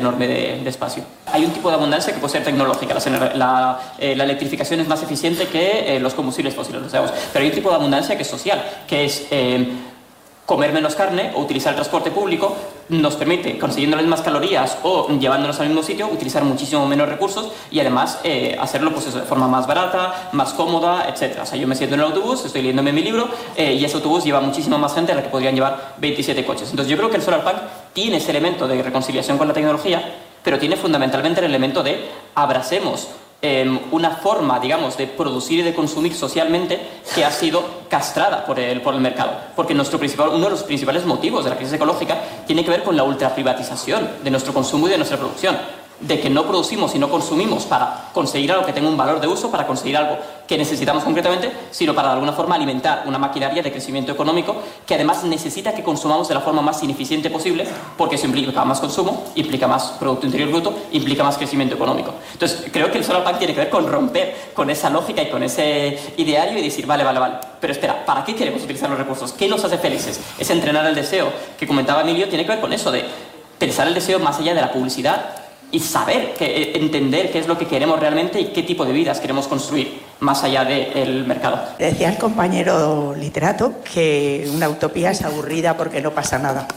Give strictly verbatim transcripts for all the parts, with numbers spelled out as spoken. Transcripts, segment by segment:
enorme de, de espacio. Hay un tipo de abundancia que puede ser tecnológica. La, la, eh, la electrificación es más eficiente que eh, los combustibles fósiles, lo sabemos. Pero hay un tipo de abundancia que es social, que es eh, comer menos carne o utilizar el transporte público nos permite, consiguiendo las mismas calorías o llevándonos al mismo sitio, utilizar muchísimo menos recursos y además eh, hacerlo pues eso, de forma más barata, más cómoda, etcétera. O sea, yo me siento en el autobús, estoy leyéndome mi libro eh, y ese autobús lleva muchísima más gente a la que podrían llevar veintisiete coches. Entonces yo creo que el Solarpunk tiene ese elemento de reconciliación con la tecnología, pero tiene fundamentalmente el elemento de abracemos eh, una forma, digamos, de producir y de consumir socialmente que ha sido castrada por el, por el mercado. Porque nuestro principal, uno de los principales motivos de la crisis ecológica tiene que ver con la ultraprivatización de nuestro consumo y de nuestra producción. De que no producimos y no consumimos para conseguir algo que tenga un valor de uso, para conseguir algo que necesitamos concretamente, sino para de alguna forma alimentar una maquinaria de crecimiento económico que además necesita que consumamos de la forma más ineficiente posible, porque eso implica más consumo, implica más Producto Interior Bruto, implica más crecimiento económico. Entonces creo que el Solarpunk tiene que ver con romper con esa lógica y con ese ideario y decir, vale, vale, vale, pero espera, ¿para qué queremos utilizar los recursos? ¿Qué nos hace felices? Ese entrenar el deseo que comentaba Emilio tiene que ver con eso, de pensar el deseo más allá de la publicidad y saber, que, entender qué es lo que queremos realmente y qué tipo de vidas queremos construir más allá del mercado. Decía el compañero literato que una utopía es aburrida porque no pasa nada.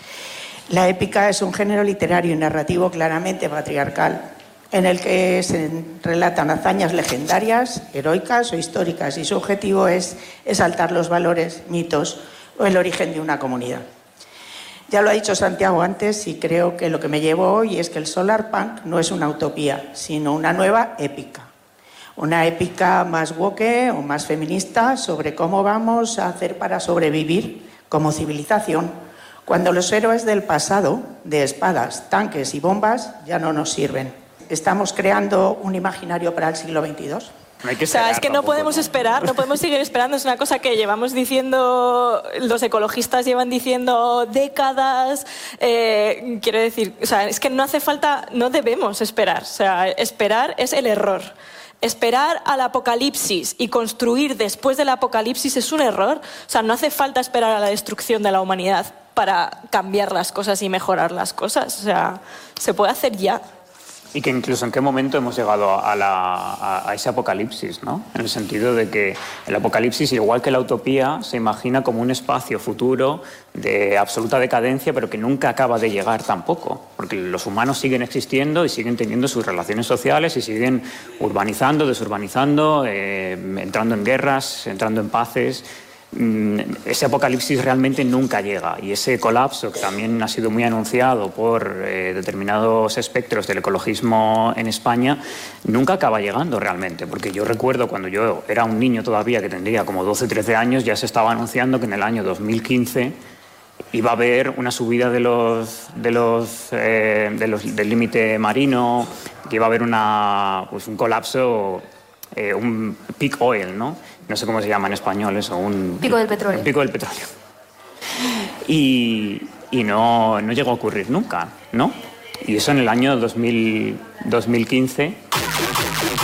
La épica es un género literario y narrativo claramente patriarcal, en el que se relatan hazañas legendarias, heroicas o históricas, y su objetivo es exaltar los valores, mitos o el origen de una comunidad. Ya lo ha dicho Santiago antes y creo que lo que me llevo hoy es que el Solarpunk no es una utopía, sino una nueva épica. Una épica más woke o más feminista sobre cómo vamos a hacer para sobrevivir como civilización cuando los héroes del pasado, de espadas, tanques y bombas, ya no nos sirven. ¿Estamos creando un imaginario para el siglo veintidós? No hay que esperar, o sea, es que no podemos esperar, no podemos seguir esperando. Es una cosa que llevamos diciendo, los ecologistas llevan diciendo décadas. Eh, quiero decir, o sea, es que no hace falta, no debemos esperar. O sea, esperar es el error. Esperar al apocalipsis y construir después del apocalipsis es un error. O sea, no hace falta esperar a la destrucción de la humanidad para cambiar las cosas y mejorar las cosas. O sea, se puede hacer ya. Y que incluso en qué momento hemos llegado a, la, a, a ese apocalipsis, ¿no? En el sentido de que el apocalipsis, igual que la utopía, se imagina como un espacio futuro de absoluta decadencia, pero que nunca acaba de llegar tampoco, porque los humanos siguen existiendo y siguen teniendo sus relaciones sociales y siguen urbanizando, desurbanizando, eh, entrando en guerras, entrando en paces. Ese apocalipsis realmente nunca llega, y ese colapso, que también ha sido muy anunciado por eh, determinados espectros del ecologismo en España, nunca acaba llegando realmente, porque yo recuerdo cuando yo era un niño todavía, que tendría como doce, trece años, ya se estaba anunciando que en el año dos mil quince iba a haber una subida de los, de los, eh, de los, del límite marino, que iba a haber una, pues un colapso, eh, un peak oil, ¿no? No sé cómo se llama en español eso. Un pico del petróleo. Un pico del petróleo. Y, y no, no llegó a ocurrir nunca, ¿no? Y eso en el año dos mil, dos mil quince